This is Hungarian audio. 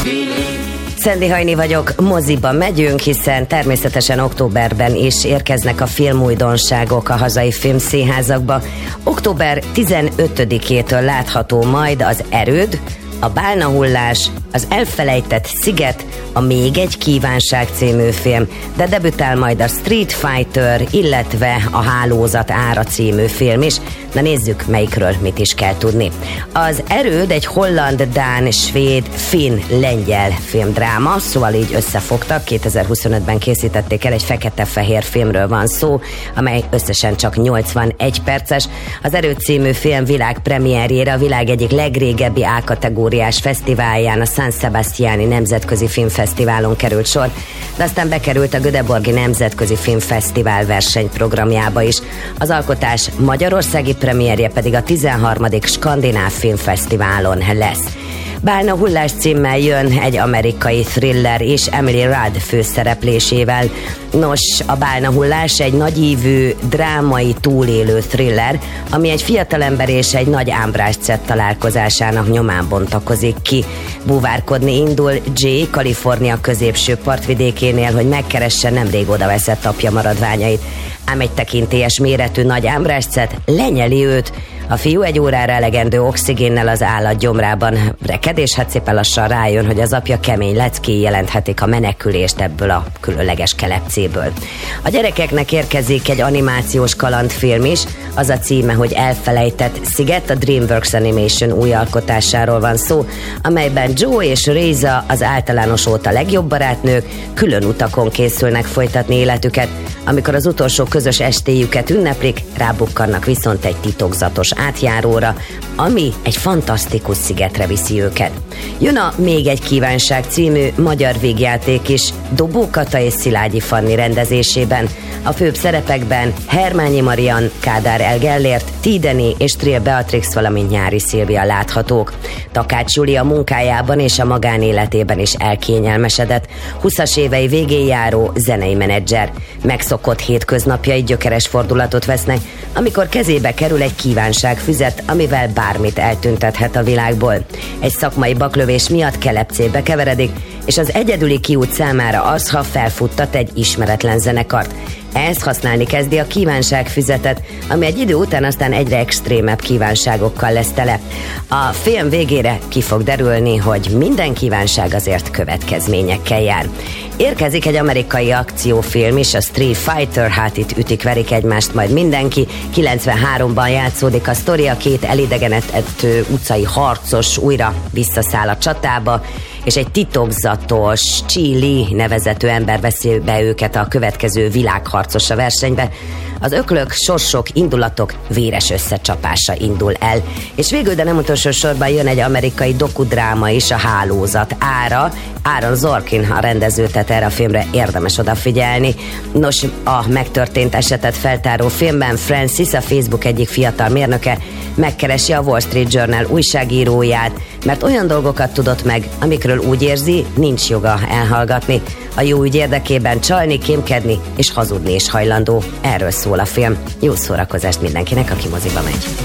Szendi Hajni vagyok, moziba megyünk, hiszen természetesen októberben is érkeznek a filmújdonságok a hazai filmszínházakba. Október 15-től látható majd az Erőd, a Bálnahullás, az Elfelejtett sziget, a Még egy kívánság című film, de debütál majd a Street Fighter, illetve a Hálózat ára című film is. Na nézzük, melyikről mit is kell tudni. Az Erőd egy holland, dán, svéd, finn, lengyel filmdráma, szóval így összefogtak. 2025-ben készítették el, egy fekete-fehér filmről van szó, amely összesen csak 81 perces. Az Erőd című film világpremierjére a világ egyik legrégebbi A-kategóriás fesztiválján, a San Sebastiani Nemzetközi Filmfesztiválon került sor, de aztán bekerült a Göteborgi Nemzetközi Filmfesztivál versenyprogramjába is. Az alkotás magyarországi premierje pedig a 13. Skandináv Filmfesztiválon lesz. Bálnahullás címmel jön egy amerikai thriller és Emily Rudd főszereplésével. Nos, a Bálnahullás egy nagyívű, drámai túlélő thriller, ami egy fiatalember és egy nagy ámbrászcett találkozásának nyomán bontakozik ki. Búvárkodni indul Jay Kalifornia középső partvidékénél, hogy megkeresse nemrég odaveszett apja maradványait. Ám egy tekintélyes méretű nagy ámbrászcett lenyeli őt. A fiú egy órára elegendő oxigénnel az állat gyomrában reked, és hát szépen lassan rájön, hogy az apja kemény leckéi jelenthetik a menekülést ebből a különleges kelepcéből. A gyerekeknek érkezik egy animációs kalandfilm is, az a címe, hogy Elfelejtett sziget, a DreamWorks Animation új alkotásáról van szó, amelyben Joe és Reza, az általános óta legjobb barátnők, külön utakon készülnek folytatni életüket. Amikor az utolsó közös estéjüket ünneplik, rábukkannak viszont egy titokzatos átjáróra, ami egy fantasztikus szigetre viszi őket. Jön a Még egy kívánság című magyar végjáték is, Dobó Kata és Szilágyi Fanni rendezésében. A főbb szerepekben Hermányi Marian, Kádár L. Gellért, Tideni és Trill Beatrix, valamint Nyári Szilvia láthatók. Takács Júli a munkájában és a magánéletében is elkényelmesedett. 20-as évei végén járó zenei menedzser. Megszokott hétköznapjai gyökeres fordulatot vesznek, amikor kezébe kerül egy kívánságfüzet, amivel bármit eltüntethet a világból. Egy szakmai baklövés miatt kelepcébe keveredik, és az egyedüli kiút számára az, ha felfuttat egy ismeretlen zenekart. Ezt használni kezdi a kívánságfüzetet, ami egy idő után aztán egyre extrémebb kívánságokkal lesz tele. A film végére ki fog derülni, hogy minden kívánság azért következményekkel jár. Érkezik egy amerikai akciófilm is, a Street Fighter, hát itt ütik-verik egymást majd mindenki. 93-ban játszódik a sztori, a két elidegenedett utcai harcos újra visszaszáll a csatába, és egy titokzatos Chili nevezetű ember veszi be őket a következő világharcos a versenybe. Az öklök, sorsok, indulatok véres összecsapása indul el. És végül, de nem utolsó sorban jön egy amerikai dokudráma is, a Hálózat ára. Aaron Sorkin a rendező, tehát erre a filmre érdemes odafigyelni. Nos, a megtörtént esetet feltáró filmben Francis, a Facebook egyik fiatal mérnöke, megkeresi a Wall Street Journal újságíróját, mert olyan dolgokat tudott meg, amikről úgy érzi, nincs joga elhallgatni. A jó ügy érdekében csalni, kémkedni és hazudni is hajlandó. Erről szól a film. Jó szórakozást mindenkinek, aki moziba megy.